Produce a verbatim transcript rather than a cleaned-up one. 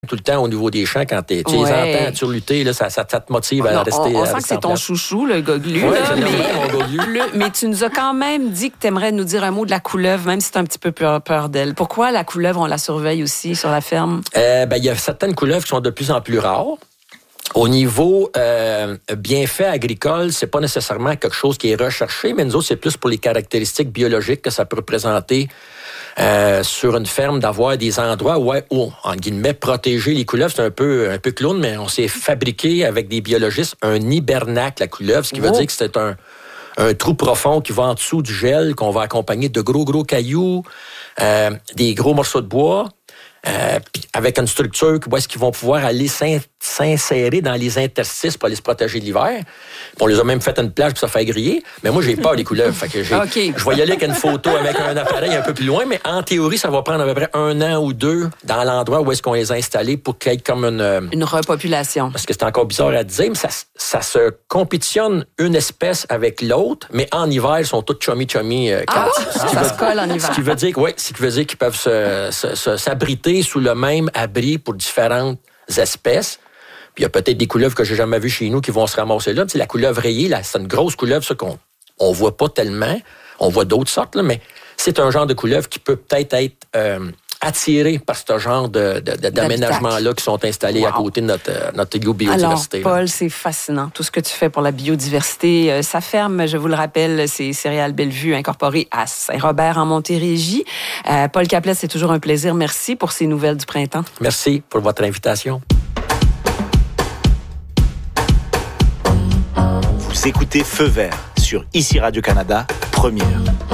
tout le temps au niveau des champs quand t'es, tu Ouais. les entends surlutter, là, ça, ça, ça te motive à Non, rester. on, on à sent que rester c'est en ton place. chouchou, le goglu. Ouais, là, je l'aime mais, bien, mon goglu. le- mais tu nous as quand même dit que tu aimerais nous dire un mot de la couleuvre, même si tu as un petit peu peur, peur d'elle. Pourquoi la couleuvre, on la surveille aussi sur la ferme? Euh, ben, il y a certaines couleuvres qui sont de plus en plus rares. Au niveau euh, bienfait agricole, c'est pas nécessairement quelque chose qui est recherché, mais nous autres, c'est plus pour les caractéristiques biologiques que ça peut représenter euh, sur une ferme, d'avoir des endroits où, où, en guillemets, protéger les couleuvres. C'est un peu un peu clown, mais on s'est fabriqué avec des biologistes un hibernacle, la couleuvre, ce qui veut Oh. dire que c'est un, un trou profond qui va en dessous du gel, qu'on va accompagner de gros, gros cailloux, euh, des gros morceaux de bois. Euh, puis avec une structure où est-ce qu'ils vont pouvoir aller s'in- s'insérer dans les interstices pour aller se protéger de l'hiver. Puis on les a même fait une plage pour se faire griller. Mais moi, j'ai peur des couleuvres. Fait que j'ai, Okay. je vais y aller avec une photo avec un appareil un peu plus loin, mais en théorie, ça va prendre à peu près un an ou deux dans l'endroit où est-ce qu'on les a installés pour qu'il y ait comme une... euh, Une repopulation. Parce que c'est encore bizarre à dire, mais ça, ça se compétitionne une espèce avec l'autre, mais en hiver, ils sont tous chummy-chummy. Euh, Ah, ce qui ça veut- se colle en Ce hiver. qui veut dire, ouais, ce qui veut dire qu'ils peuvent se, se- se- s'abriter sous le même abri pour différentes espèces. Puis il y a peut-être des couleuvres que j'ai jamais vues chez nous qui vont se ramasser là. Tu sais, la couleuvre rayée, là, c'est une grosse couleuvre, ça qu'on on voit pas tellement. On voit d'autres sortes, là, mais c'est un genre de couleuvre qui peut peut-être être euh, attiré par ce genre de, de, de- d'aménagements-là qui sont installés Wow. à côté de notre, euh, notre Alors, biodiversité. Paul, c'est fascinant. Tout ce que tu fais pour la biodiversité. Euh, sa ferme, je vous le rappelle, c'est Céréales Bellevue, incorporée à Saint-Robert en Montérégie. Euh, Paul Caplet, c'est toujours un plaisir. Merci pour ces nouvelles du printemps. Merci pour votre invitation. Vous écoutez Feu vert sur Ici Radio-Canada, première.